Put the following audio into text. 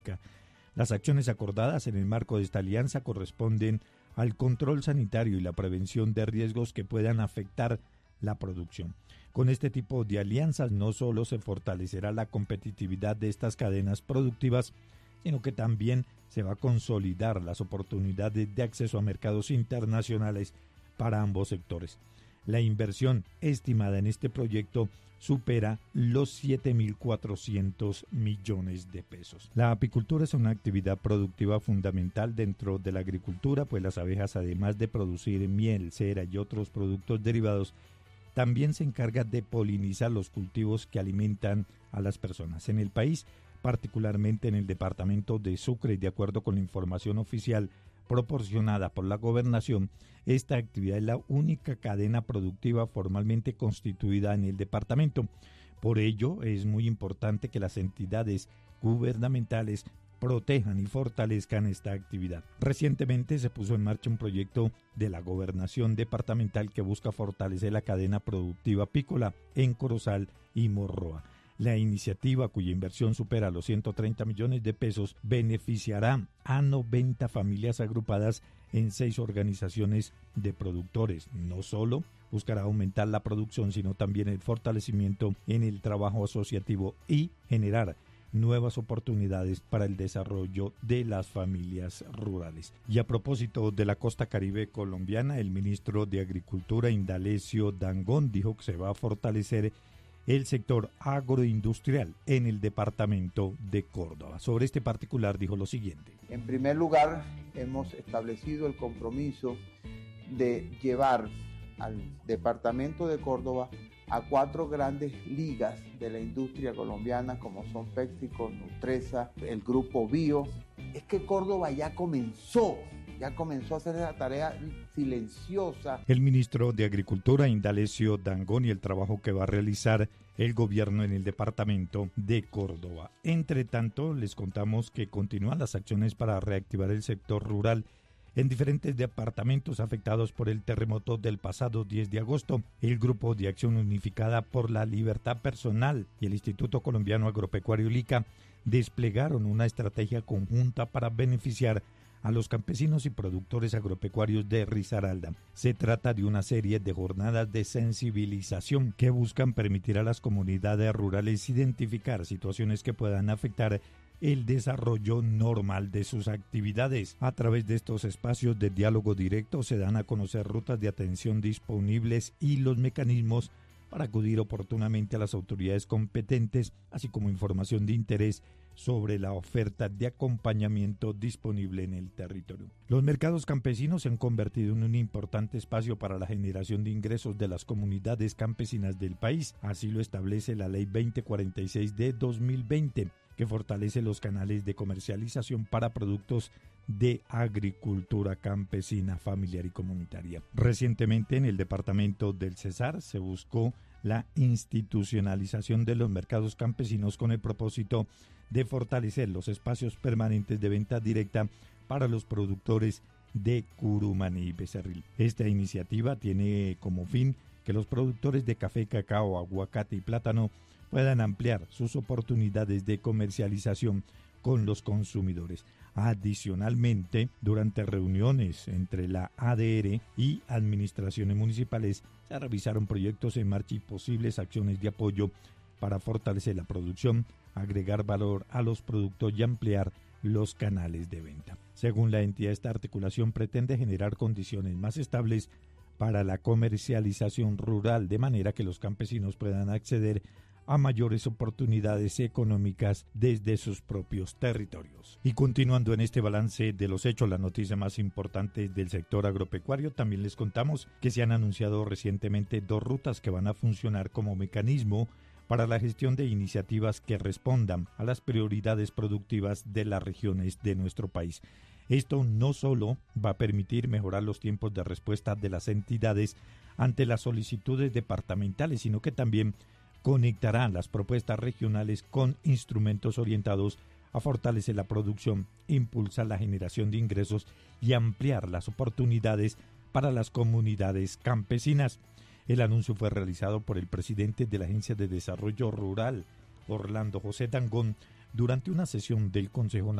Las acciones acordadas en el marco de esta alianza corresponden al control sanitario y la prevención de riesgos que puedan afectar la producción. Con este tipo de alianzas no solo se fortalecerá la competitividad de estas cadenas productivas, sino que también se va a consolidar las oportunidades de acceso a mercados internacionales para ambos sectores. La inversión estimada en este proyecto supera los 7.400 millones de pesos. La apicultura es una actividad productiva fundamental dentro de la agricultura, pues las abejas, además de producir miel, cera y otros productos derivados, también se encargan de polinizar los cultivos que alimentan a las personas. En el país, particularmente en el departamento de Sucre, y de acuerdo con la información oficial proporcionada por la gobernación, esta actividad es la única cadena productiva formalmente constituida en el departamento. Por ello, es muy importante que las entidades gubernamentales protejan y fortalezcan esta actividad. Recientemente se puso en marcha un proyecto de la gobernación departamental que busca fortalecer la cadena productiva apícola en Corozal y Morroa. La iniciativa, cuya inversión supera los 130 millones de pesos, beneficiará a 90 familias agrupadas en 6 organizaciones de productores. No solo buscará aumentar la producción, sino también el fortalecimiento en el trabajo asociativo y generar nuevas oportunidades para el desarrollo de las familias rurales. Y a propósito de la costa caribe colombiana, el ministro de Agricultura, Indalecio Dangond, dijo que se va a fortalecer el sector agroindustrial en el departamento de Córdoba. Sobre este particular dijo lo siguiente. En primer lugar, hemos establecido el compromiso de llevar al departamento de Córdoba a 4 grandes ligas de la industria colombiana, como son PepsiCo, Nutresa, el Grupo Bio. Es que Córdoba ya comenzó a hacer esa tarea silenciosa. El ministro de Agricultura, Indalecio Dangond, y el trabajo que va a realizar el gobierno en el departamento de Córdoba. Entre tanto, les contamos que continúan las acciones para reactivar el sector rural en diferentes departamentos afectados por el terremoto del pasado 10 de agosto. El Grupo de Acción Unificada por la Libertad Personal y el Instituto Colombiano Agropecuario LICA desplegaron una estrategia conjunta para beneficiar a los campesinos y productores agropecuarios de Risaralda. Se trata de una serie de jornadas de sensibilización que buscan permitir a las comunidades rurales identificar situaciones que puedan afectar el desarrollo normal de sus actividades. A través de estos espacios de diálogo directo se dan a conocer rutas de atención disponibles y los mecanismos para acudir oportunamente a las autoridades competentes, así como información de interés sobre la oferta de acompañamiento disponible en el territorio. Los mercados campesinos se han convertido en un importante espacio para la generación de ingresos de las comunidades campesinas del país. Así lo establece la Ley 2046 de 2020, que fortalece los canales de comercialización para productos de agricultura campesina, familiar y comunitaria. Recientemente en el departamento del Cesar se buscó la institucionalización de los mercados campesinos con el propósito de fortalecer los espacios permanentes de venta directa para los productores de Curumaní y Becerril. Esta iniciativa tiene como fin que los productores de café, cacao, aguacate y plátano puedan ampliar sus oportunidades de comercialización con los consumidores. Adicionalmente, durante reuniones entre la ADR y administraciones municipales, se revisaron proyectos en marcha y posibles acciones de apoyo para fortalecer la producción, agregar valor a los productos y ampliar los canales de venta. Según la entidad, esta articulación pretende generar condiciones más estables para la comercialización rural, de manera que los campesinos puedan acceder a mayores oportunidades económicas desde sus propios territorios. Y continuando en este balance de los hechos, las noticias más importantes del sector agropecuario, también les contamos que se han anunciado recientemente 2 rutas que van a funcionar como mecanismo para la gestión de iniciativas que respondan a las prioridades productivas de las regiones de nuestro país. Esto no solo va a permitir mejorar los tiempos de respuesta de las entidades ante las solicitudes departamentales, sino que también conectará las propuestas regionales con instrumentos orientados a fortalecer la producción, impulsar la generación de ingresos y ampliar las oportunidades para las comunidades campesinas. El anuncio fue realizado por el presidente de la Agencia de Desarrollo Rural, Orlando José Dangond, durante una sesión del Consejo